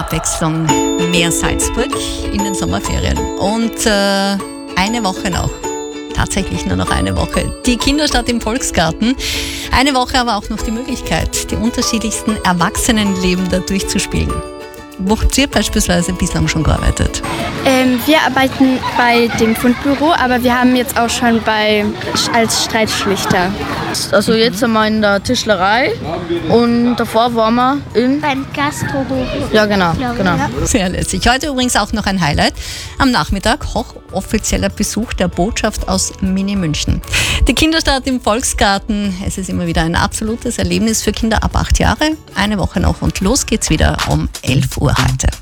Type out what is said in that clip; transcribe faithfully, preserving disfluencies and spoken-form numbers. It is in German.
Abwechslung, mehr Salzburg in den Sommerferien. Und äh, eine Woche noch. Tatsächlich nur noch eine Woche. Die Kinderstadt im Volksgarten. Eine Woche aber auch noch die Möglichkeit, die unterschiedlichsten Erwachsenenleben da durchzuspielen. Wo habt ihr beispielsweise bislang schon gearbeitet? Ähm, wir arbeiten bei dem Fundbüro, aber wir haben jetzt auch schon bei, als Streitschlichter. Also jetzt sind wir in der Tischlerei und davor waren wir im... Beim Gastrohof. Ja, genau. genau. Sehr lässig. Heute übrigens auch noch ein Highlight. Am Nachmittag hochoffizieller Besuch der Botschaft aus Mini München. Die Kinderstadt im Volksgarten. Es ist immer wieder ein absolutes Erlebnis für Kinder ab acht Jahre. Eine Woche noch und los geht's wieder um elf Uhr heute.